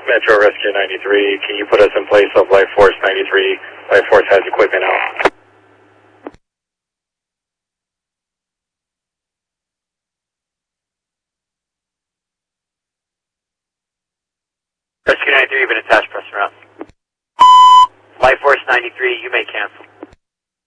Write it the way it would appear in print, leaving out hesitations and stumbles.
Metro Rescue 93, can you put us in place of Life Force 93? Life Force has equipment out. Rescue 93, you've been attached, press around. Life Force 93, you may cancel.